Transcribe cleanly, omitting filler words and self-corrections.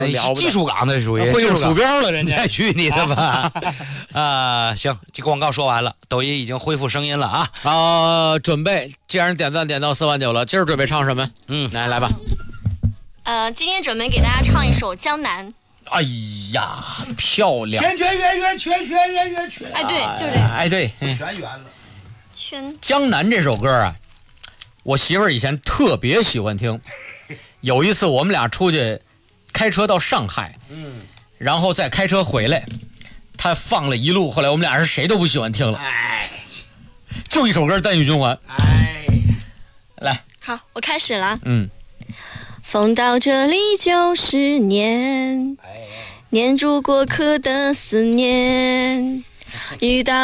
技术岗的属于会用鼠标了，人家再去你的吧。行，这广告说完了，抖音已经恢复声音了啊。 准备，既然点赞点到4万9了，今儿准备唱什么？来吧。 今天准备给大家唱一首《江南》。 哎呀，漂亮！ 圈圈圆圆，圈圈圆圆，圈。 哎，对，就这个。 哎，对， 全圆了。 圈。 江南这首歌啊，我媳妇儿以前特别喜欢听。有一次我们俩出去开车到上海，然后再开车回来，她放了一路，后来我们俩是谁都不喜欢听了。就一首歌单曲循环。来， 好，我开始了。 风到这里90年，念住过客的思念，遇到